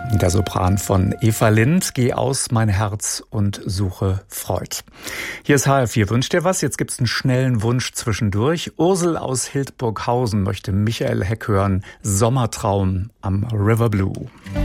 Der Sopran von Eva Lind, Geh aus mein Herz und suche Freud. Hier ist HR4, wünscht dir was? Jetzt gibt's einen schnellen Wunsch zwischendurch. Ursel aus Hildburghausen möchte Michael Heck hören, Sommertraum am River Blue.